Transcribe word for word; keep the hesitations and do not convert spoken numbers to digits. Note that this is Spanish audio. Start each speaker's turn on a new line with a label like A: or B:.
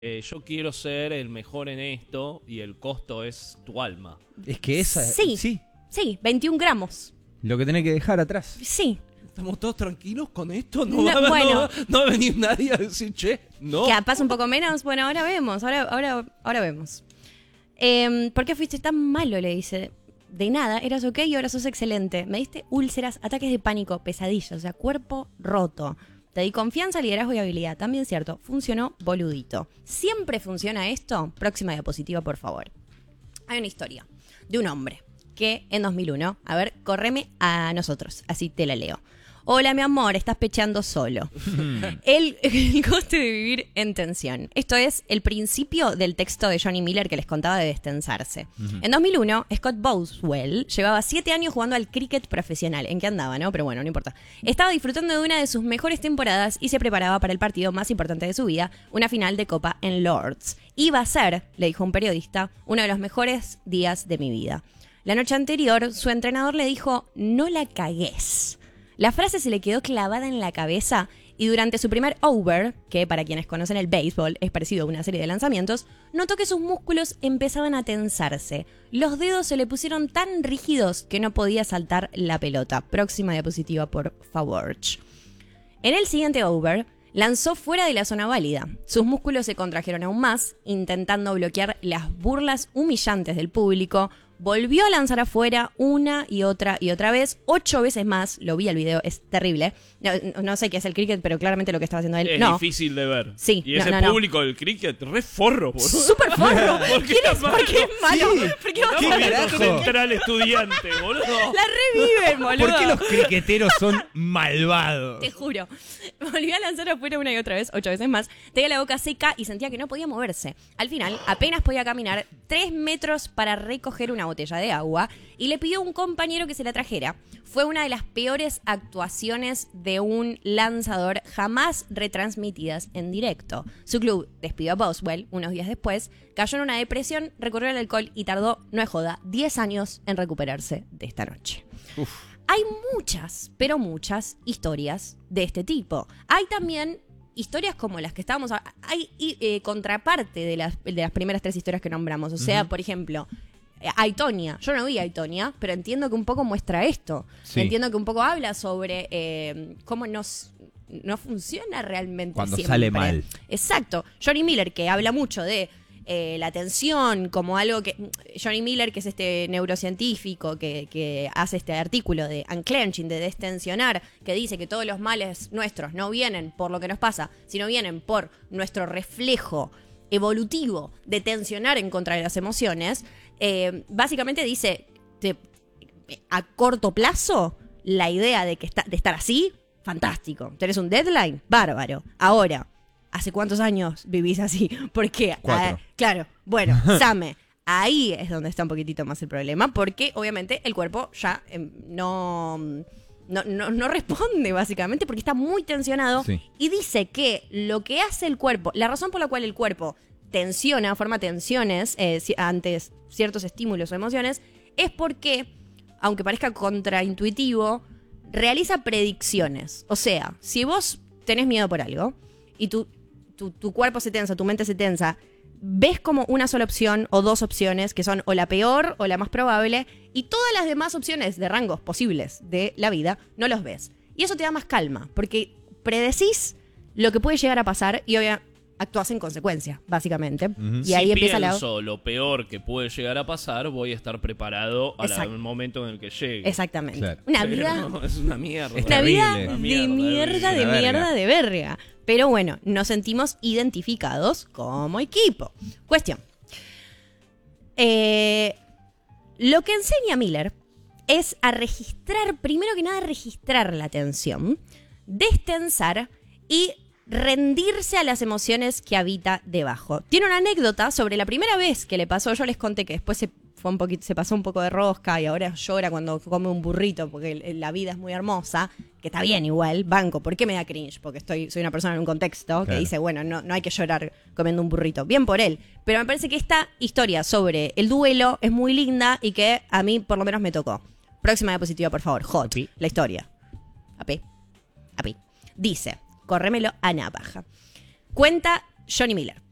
A: eh, yo quiero ser el mejor en esto y el costo es tu alma.
B: Es que esa...
C: Sí, sí, sí veintiún gramos.
B: Lo que tenés que dejar atrás.
C: Sí.
A: ¿Estamos todos tranquilos con esto? No,
C: No,
A: va,
C: bueno.
A: no, no va a venir nadie a decir, che, no.
C: Que pasa un poco menos. Bueno, ahora vemos, ahora, ahora, ahora vemos. Eh, ¿Por qué fuiste tan malo? Le dice. De nada, eras ok y ahora sos excelente. Me diste úlceras, ataques de pánico, pesadillas, o sea, cuerpo roto. Te di confianza, liderazgo y habilidad. También cierto, funcionó boludito. ¿Siempre funciona esto? Próxima diapositiva, por favor. Hay una historia de un hombre que en dos mil uno, a ver, correme a nosotros, así te la leo. Hola, mi amor, estás pechando solo. el, el coste de vivir en tensión. Esto es el principio del texto de Johnny Miller que les contaba de destensarse. Uh-huh. En dos mil uno, Scott Boswell llevaba siete años jugando al cricket profesional. ¿En qué andaba, no? Pero bueno, no importa. Estaba disfrutando de una de sus mejores temporadas y se preparaba para el partido más importante de su vida, una final de Copa en Lord's. Iba a ser, le dijo un periodista, uno de los mejores días de mi vida. La noche anterior, su entrenador le dijo, no la cagues. La frase se le quedó clavada en la cabeza y durante su primer over, que para quienes conocen el béisbol es parecido a una serie de lanzamientos, notó que sus músculos empezaban a tensarse. Los dedos se le pusieron tan rígidos que no podía saltar la pelota. Próxima diapositiva, por favor. En el siguiente over, lanzó fuera de la zona válida. Sus músculos se contrajeron aún más, intentando bloquear las burlas humillantes del público. Volvió a lanzar afuera una y otra y otra vez, ocho veces más. Lo vi el video, es terrible. No, no sé qué es el cricket, pero claramente lo que estaba haciendo él.
A: Es
C: no.
A: difícil de ver.
C: Sí,
A: y
C: no,
A: ese
C: no, no.
A: público del cricket, re forro, boludo.
C: ¡Súper forro!
A: ¿Por qué
C: ¿Quién es?
A: es malo?
C: ¿Por qué es malo?
B: Sí.
C: ¿Por qué va a
A: ¿Qué
C: ser
A: carajo?
C: cricket?
A: Central estudiante, boludo.
C: La reviven, boludo.
B: ¿Por qué los criqueteros son malvados?
C: Te juro. Volvió a lanzar afuera una y otra vez, ocho veces más. Tenía la boca seca y sentía que no podía moverse. Al final, apenas podía caminar tres metros para recoger una botella de agua y le pidió a un compañero que se la trajera. Fue una de las peores actuaciones de un lanzador jamás retransmitidas en directo. Su club despidió a Boswell unos días después, cayó en una depresión, recurrió al alcohol y tardó, no es joda, diez años en recuperarse de esta noche. Uf. Hay muchas, pero muchas historias de este tipo. Hay también historias como las que estábamos... A... Hay eh, contraparte de las, de las primeras tres historias que nombramos. O sea, uh-huh. por ejemplo... Aitonia, yo no vi Aitonia, pero entiendo que un poco muestra esto. Sí. Entiendo que un poco habla sobre eh, cómo nos, no funciona realmente
B: cuando
C: siempre.
B: Sale mal.
C: Exacto. Johnny Miller, que habla mucho de eh, la tensión como algo que... Johnny Miller, que es este neurocientífico que, que hace este artículo de unclenching, de destensionar, que dice que todos los males nuestros no vienen por lo que nos pasa, sino vienen por nuestro reflejo evolutivo de tensionar en contra de las emociones. Eh, básicamente dice, te, a corto plazo, la idea de, que está, de estar así, fantástico. ¿Tenés un deadline? Bárbaro. Ahora, ¿hace cuántos años vivís así? Porque,
B: Cuatro.
C: Eh, claro, bueno, Same, ahí es donde está un poquitito más el problema, porque obviamente el cuerpo ya eh, no, no, no, no responde, básicamente, porque está muy tensionado.
B: Sí.
C: Y dice que lo que hace el cuerpo, la razón por la cual el cuerpo tensiona, forma tensiones eh, ante ciertos estímulos o emociones, es porque, aunque parezca contraintuitivo, realiza predicciones. O sea, si vos tenés miedo por algo y tu, tu, tu cuerpo se tensa, tu mente se tensa, ves como una sola opción o dos opciones que son o la peor o la más probable, y todas las demás opciones de rangos posibles de la vida no los ves. Y eso te da más calma, porque predecís lo que puede llegar a pasar y obviamente actúas en consecuencia, básicamente. Uh-huh. Y
A: si
C: ahí empieza la...
A: pienso lo peor que puede llegar a pasar, voy a estar preparado al momento en el que llegue.
C: Exactamente.
B: Claro.
C: Una
A: Pero
C: vida...
A: no, es una mierda.
C: Es una vida
B: terrible.
C: de
A: Una
C: mierda, de
B: una
C: mierda,
B: verga.
C: de verga. Pero bueno, nos sentimos identificados como equipo. Cuestión. Eh, lo que enseña Miller es a registrar, primero que nada, registrar la tensión, destensar y rendirse a las emociones que habita debajo. Tiene una anécdota sobre la primera vez que le pasó. Yo les conté que después se, fue un poquito, se pasó un poco de rosca y ahora llora cuando come un burrito porque la vida es muy hermosa, que está bien igual, banco. ¿Por qué me da cringe? Porque estoy, soy una persona en un contexto claro. que dice, bueno, no, no hay que llorar comiendo un burrito. Bien por él. Pero me parece que esta historia sobre el duelo es muy linda y que a mí por lo menos me tocó. Próxima diapositiva, por favor. Hot. Api. La historia. Api. Api. Dice... Corrémelo a navaja. Cuenta Johnny Miller.